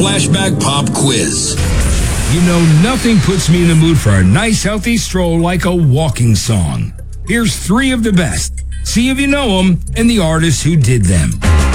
Flashback Pop Quiz. You know, nothing puts me in the mood for a nice, healthy stroll like a walking song. Here's 3 of the best. See if you know them and the artists who did them.